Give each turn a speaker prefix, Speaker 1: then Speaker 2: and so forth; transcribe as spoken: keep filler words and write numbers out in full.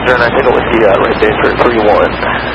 Speaker 1: Roger, and I take a whiskey uh, right there for three one.